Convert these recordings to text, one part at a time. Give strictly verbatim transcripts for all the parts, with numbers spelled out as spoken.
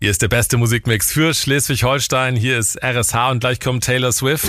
Hier ist der beste Musikmix für Schleswig-Holstein. Hier ist R S H und gleich kommt Taylor Swift.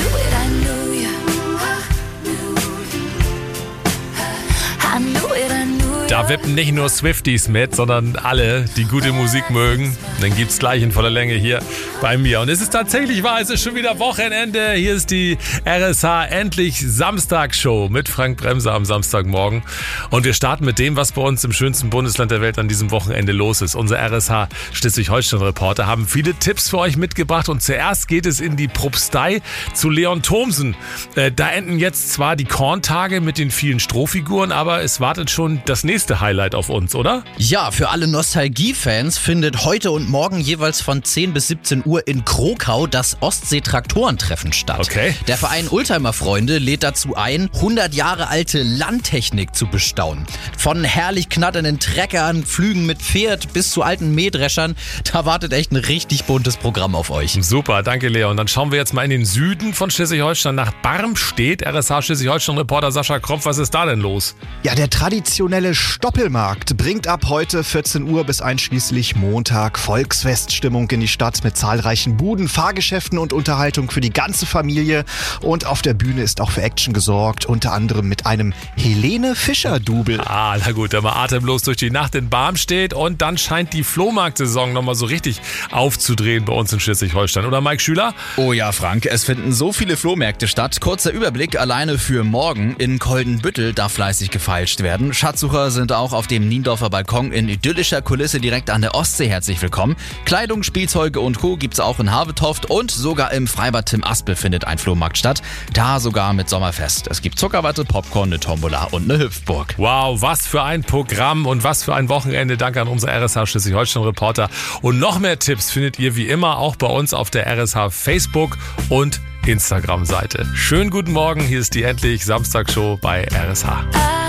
Da wippen nicht nur Swifties mit, sondern alle, die gute Musik mögen. Dann gibt's gleich in voller Länge hier bei mir. Und es ist tatsächlich wahr, es ist schon wieder Wochenende. Hier ist die R S H endlich Samstagsshow mit Frank Bremser am Samstagmorgen. Und wir starten mit dem, was bei uns im schönsten Bundesland der Welt an diesem Wochenende los ist. Unser R S H Schleswig-Holstein-Reporter haben viele Tipps für euch mitgebracht. Und zuerst geht es in die Propstei zu Leon Thomsen. Äh, da enden jetzt zwar die Korntage mit den vielen Strohfiguren, aber es wartet schon das nächste Highlight auf uns, oder? Ja, für alle Nostalgie-Fans findet heute und morgen jeweils von zehn bis siebzehn Uhr in Krokau das Ostsee-Traktorentreffen statt. Okay. Der Verein Oldtimer-Freunde lädt dazu ein, hundert Jahre alte Landtechnik zu bestaunen. Von herrlich knatternden Treckern, Flügen mit Pferd bis zu alten Mähdreschern, da wartet echt ein richtig buntes Programm auf euch. Super, danke Leon. Dann schauen wir jetzt mal in den Süden von Schleswig-Holstein nach Barmstedt. R S H Schleswig-Holstein-Reporter Sascha Kropf, was ist da denn los? Ja, der traditionelle Stoppelmarkt bringt ab heute vierzehn Uhr bis einschließlich Montag Volksfeststimmung in die Stadt mit zahlreichen Buden, Fahrgeschäften und Unterhaltung für die ganze Familie. Und auf der Bühne ist auch für Action gesorgt, unter anderem mit einem Helene Fischer-Double. Ah, na gut, dann mal atemlos durch die Nacht in Barmstedt und dann scheint die Flohmarktsaison nochmal so richtig aufzudrehen bei uns in Schleswig-Holstein. Oder Mike Schüler? Oh ja, Frank, es finden so viele Flohmärkte statt. Kurzer Überblick alleine für morgen. In Koldenbüttel darf fleißig gefeilscht werden. Schatzsucher sind auch auf dem Niendorfer Balkon in idyllischer Kulisse direkt an der Ostsee herzlich willkommen. Kleidung, Spielzeuge und Co. gibt's auch in Havetoft und sogar im Freibad Tim Aspel findet ein Flohmarkt statt. Da sogar mit Sommerfest. Es gibt Zuckerwatte, Popcorn, eine Tombola und eine Hüpfburg. Wow, was für ein Programm und was für ein Wochenende. Danke an unser R S H Schleswig-Holstein-Reporter. Und noch mehr Tipps findet ihr wie immer auch bei uns auf der R S H Facebook und Instagram-Seite. Schönen guten Morgen, hier ist die endlich Samstagsshow bei R S H.